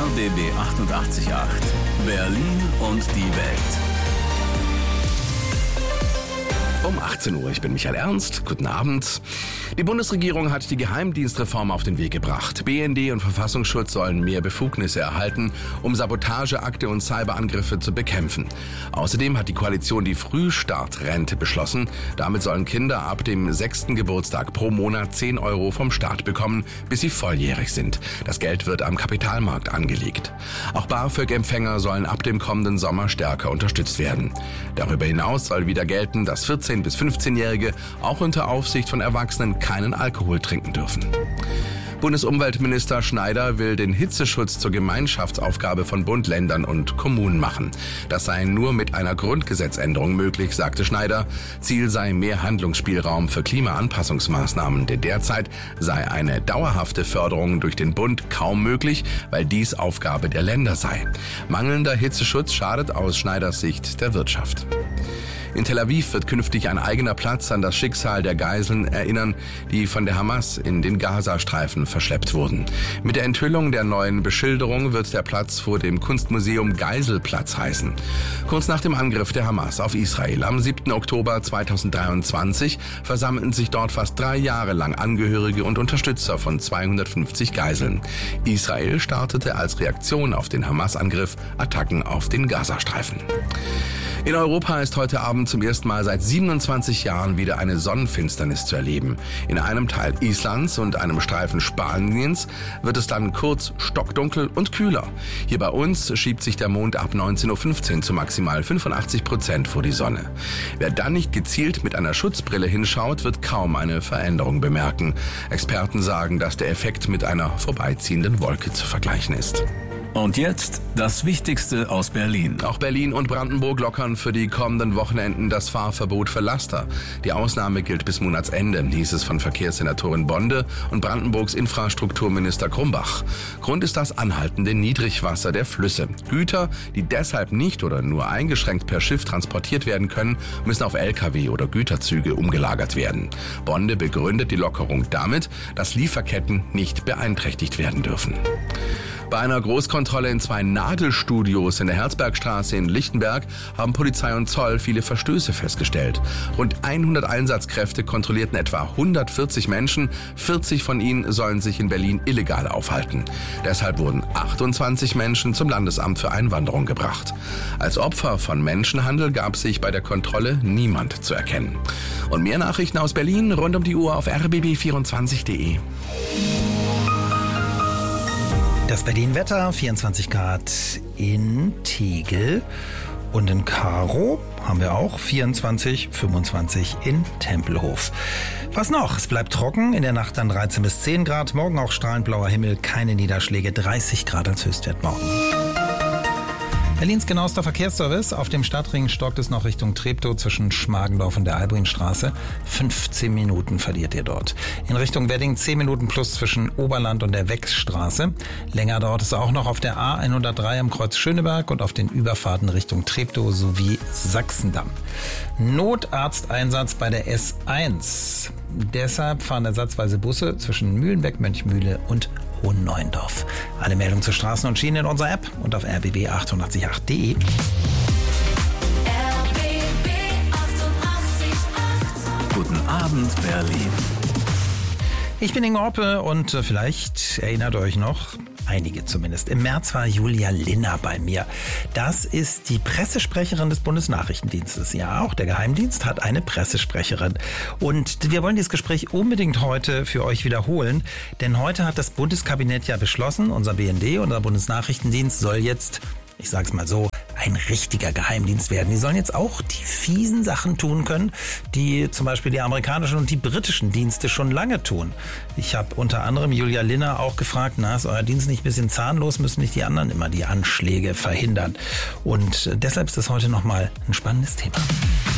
RBB 88.8 Berlin und die Welt. Um 18 Uhr, ich bin Michael Ernst. Guten Abend. Die Bundesregierung hat die Geheimdienstreform auf den Weg gebracht. BND und Verfassungsschutz sollen mehr Befugnisse erhalten, um Sabotageakte und Cyberangriffe zu bekämpfen. Außerdem hat die Koalition die Frühstartrente beschlossen. Damit sollen Kinder ab dem 6. Geburtstag pro Monat 10 Euro vom Staat bekommen, bis sie volljährig sind. Das Geld wird am Kapitalmarkt angelegt. Auch BAföG-Empfänger sollen ab dem kommenden Sommer stärker unterstützt werden. Darüber hinaus soll wieder gelten, dass 14- bis 15-Jährige auch unter Aufsicht von Erwachsenen keinen Alkohol trinken dürfen. Bundesumweltminister Schneider will den Hitzeschutz zur Gemeinschaftsaufgabe von Bund, Ländern und Kommunen machen. Das sei nur mit einer Grundgesetzänderung möglich, sagte Schneider. Ziel sei mehr Handlungsspielraum für Klimaanpassungsmaßnahmen, denn derzeit sei eine dauerhafte Förderung durch den Bund kaum möglich, weil dies Aufgabe der Länder sei. Mangelnder Hitzeschutz schadet aus Schneiders Sicht der Wirtschaft. In Tel Aviv wird künftig ein eigener Platz an das Schicksal der Geiseln erinnern, die von der Hamas in den Gazastreifen verschleppt wurden. Mit der Enthüllung der neuen Beschilderung wird der Platz vor dem Kunstmuseum Geiselplatz heißen. Kurz nach dem Angriff der Hamas auf Israel am 7. Oktober 2023 versammelten sich dort fast 3 Jahre lang Angehörige und Unterstützer von 250 Geiseln. Israel startete als Reaktion auf den Hamas-Angriff Attacken auf den Gazastreifen. In Europa ist heute Abend zum ersten Mal seit 27 Jahren wieder eine Sonnenfinsternis zu erleben. In einem Teil Islands und einem Streifen Spaniens wird es dann kurz stockdunkel und kühler. Hier bei uns schiebt sich der Mond ab 19.15 Uhr zu maximal 85% vor die Sonne. Wer dann nicht gezielt mit einer Schutzbrille hinschaut, wird kaum eine Veränderung bemerken. Experten sagen, dass der Effekt mit einer vorbeiziehenden Wolke zu vergleichen ist. Und jetzt das Wichtigste aus Berlin. Auch Berlin und Brandenburg lockern für die kommenden Wochenenden das Fahrverbot für Laster. Die Ausnahme gilt bis Monatsende, hieß es von Verkehrssenatorin Bonde und Brandenburgs Infrastrukturminister Krumbach. Grund ist das anhaltende Niedrigwasser der Flüsse. Güter, die deshalb nicht oder nur eingeschränkt per Schiff transportiert werden können, müssen auf Lkw oder Güterzüge umgelagert werden. Bonde begründet die Lockerung damit, dass Lieferketten nicht beeinträchtigt werden dürfen. Bei einer Großkontrolle in 2 Nagelstudios in der Herzbergstraße in Lichtenberg haben Polizei und Zoll viele Verstöße festgestellt. Rund 100 Einsatzkräfte kontrollierten etwa 140 Menschen. 40 von ihnen sollen sich in Berlin illegal aufhalten. Deshalb wurden 28 Menschen zum Landesamt für Einwanderung gebracht. Als Opfer von Menschenhandel gab sich bei der Kontrolle niemand zu erkennen. Und mehr Nachrichten aus Berlin rund um die Uhr auf rbb24.de. Das Berlin-Wetter, 24 Grad in Tegel und in Karow haben wir auch 24, 25 in Tempelhof. Was noch? Es bleibt trocken, in der Nacht dann 13 bis 10 Grad, morgen auch strahlend blauer Himmel, keine Niederschläge, 30 Grad als Höchstwert morgen. Berlins genauester Verkehrsservice. Auf dem Stadtring stockt es noch Richtung Treptow zwischen Schmargendorf und der Albuinstraße. 15 Minuten verliert ihr dort. In Richtung Wedding 10 Minuten plus zwischen Oberland und der Wechsstraße. Länger dauert es auch noch auf der A103 am Kreuz Schöneberg und auf den Überfahrten Richtung Treptow sowie Sachsendamm. Notarzteinsatz bei der S1. Deshalb fahren ersatzweise Busse zwischen Mühlenbeck, Mönchmühle und Hohenneuendorf. Alle Meldungen zu Straßen und Schienen in unserer App und auf rbb888.de. Guten Abend, Berlin. Ich bin Ingo Oppe und vielleicht erinnert euch noch, einige zumindest, im März war Julia Linner bei mir. Das ist die Pressesprecherin des Bundesnachrichtendienstes. Ja, auch der Geheimdienst hat eine Pressesprecherin. Und wir wollen dieses Gespräch unbedingt heute für euch wiederholen, denn heute hat das Bundeskabinett ja beschlossen, unser BND, unser Bundesnachrichtendienst soll jetzt, ich sag's mal so, ein richtiger Geheimdienst werden. Die sollen jetzt auch die fiesen Sachen tun können, die zum Beispiel die amerikanischen und die britischen Dienste schon lange tun. Ich habe unter anderem Julia Linner auch gefragt, na, ist euer Dienst nicht ein bisschen zahnlos, müssen nicht die anderen immer die Anschläge verhindern? Und deshalb ist das heute nochmal ein spannendes Thema.